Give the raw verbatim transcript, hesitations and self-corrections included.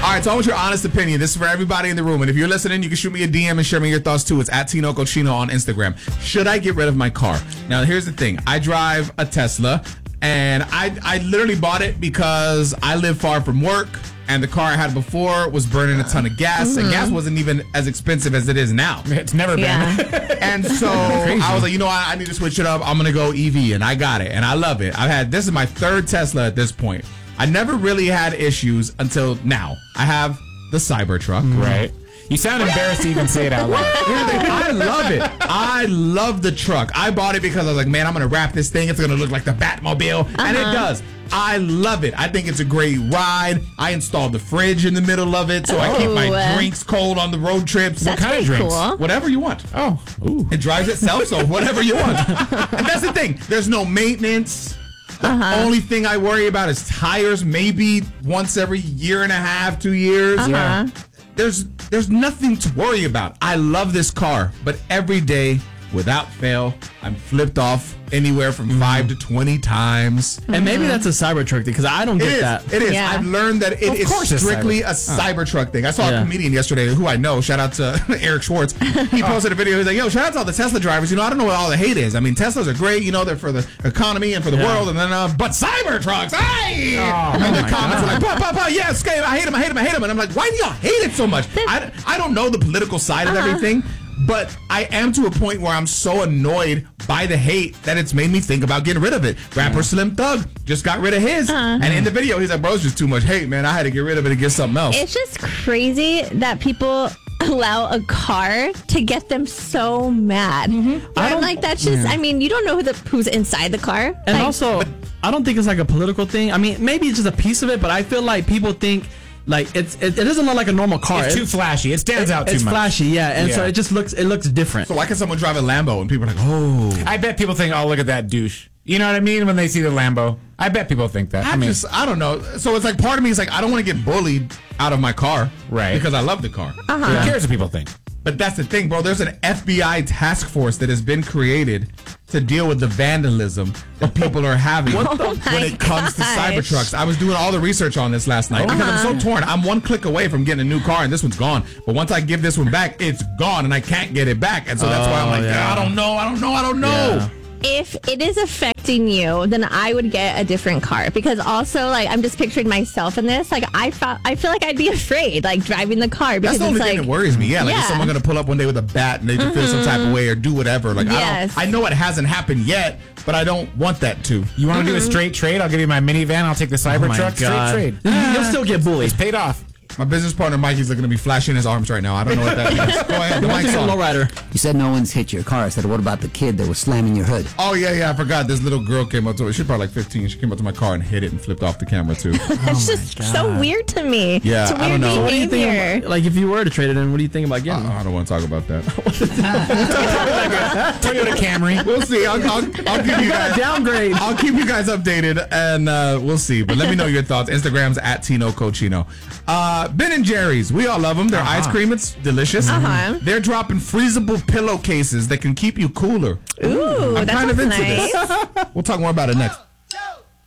All right, so I want your honest opinion. This is for everybody in the room. And if you're listening, you can shoot me a D M and share me your thoughts too. It's at Tino Cochino on Instagram. Should I get rid of my car? Now, here's the thing. I drive a Tesla, and I, I literally bought it because I live far from work, and the car I had before was burning a ton of gas, mm-hmm. and gas wasn't even as expensive as it is now. It's never been. Yeah. And so I was like, you know what? I need to switch it up. I'm going to go E V, and I got it, and I love it. I've had, this is my third Tesla at this point. I never really had issues until now. I have the Cybertruck. Right. You sound embarrassed to even say it out loud. I love it. I love the truck. I bought it because I was like, man, I'm going to wrap this thing. It's going to look like the Batmobile. Uh-huh. And it does. I love it. I think it's a great ride. I installed the fridge in the middle of it, so oh, I keep my uh, drinks cold on the road trips. That's what kind of drinks? Cool. Whatever you want. Oh. Ooh. It drives itself, so whatever you want. And that's the thing. There's no maintenance. The uh-huh. only thing I worry about is tires, maybe once every year and a half, two years. Uh-huh. Yeah. There's there's nothing to worry about. I love this car, but every day, without fail, I'm flipped off anywhere from mm-hmm. five to twenty times. Mm-hmm. And maybe that's a Cybertruck because I don't get it is, that. It is. Yeah. I've learned that it of is strictly a, cyber. a Cybertruck thing. I saw yeah. a comedian yesterday who I know. Shout out to Eric Schwartz. He posted a video. He's like, yo, shout out to all the Tesla drivers. You know, I don't know what all the hate is. I mean, Teslas are great. You know, they're for the economy and for the yeah. world. And then, uh, but Cybertrucks, hey! Oh, and the comments God. are like, bah, bah, bah, yes, okay, I hate him, I hate him, I hate him. And I'm like, why do y'all hate it so much? I, I don't know the political side of uh-huh. everything. But I am to a point where I'm so annoyed by the hate that it's made me think about getting rid of it. Rapper yeah. Slim Thug just got rid of his. Uh-huh. And in the video, he's like, bro, it's just too much hate, man. I had to get rid of it and get something else. It's just crazy that people allow a car to get them so mad. Mm-hmm. I don't like that's just, yeah. I mean, you don't know who the, who's inside the car. And like, also, but, I don't think it's like a political thing. I mean, maybe it's just a piece of it, but I feel like people think like it's it, it doesn't look like a normal car. It's too flashy. It stands it, out too it's much. It's flashy, yeah, and yeah. so it just looks it looks different. So why can someone drive a Lambo and people are like, oh? I bet people think, oh, look at that douche. You know what I mean? When they see the Lambo, I bet people think that. I, I mean, just I don't know. So it's like part of me is like I don't want to get bullied out of my car, right? Because I love the car. Uh-huh. Who cares what people think? But that's the thing, bro. There's an F B I task force that has been created to deal with the vandalism that people are having oh when it comes gosh. to Cybertrucks. I was doing all the research on this last night uh-huh. because I'm so torn. I'm one click away from getting a new car, and this one's gone. But once I give this one back, it's gone, and I can't get it back. And so that's oh, why I'm like, yeah. I don't know, I don't know, I don't know. Yeah. If it is affecting you, then I would get a different car because also, like, I'm just picturing myself in this. Like, I felt, I feel like I'd be afraid, like, driving the car because that's the only it's thing like, that worries me. Yeah, like, yeah. is someone going to pull up one day with a bat and they just mm-hmm. feel some type of way or do whatever? Like, yes. I don't. I know it hasn't happened yet, but I don't want that to. You want to mm-hmm. do a straight trade? I'll give you my minivan. I'll take the Cybertruck. Oh straight trade. You'll still get bullied. It's paid off. My business partner Mikey's looking to be flashing his arms right now. I don't know what that means. Go ahead. The mic's on. Lowrider. You said no one's hit your car. I said, what about the kid that was slamming your hood? Oh, yeah, yeah. I forgot. This little girl came up to me. She's probably like fifteen. She came up to my car and hit it and flipped off the camera, too. That's oh just so weird to me. Yeah, it's a weird I don't know. What do you think behavior. about, like, if you were to trade it in, what do you think about getting I, I don't want to talk about that. Toyota Camry. We'll see. I'll, I'll, I'll give you guys downgrade. I'll keep you guys updated, and uh, we'll see. But let me know your thoughts. Instagram's at Tino Cochino. Uh, Ben and Jerry's. We all love them. Their uh-huh. ice cream, it's delicious. Uh-huh. They're dropping freezable pillowcases that can keep you cooler. Ooh, I'm that kind of into nice. this. We'll talk more about it next.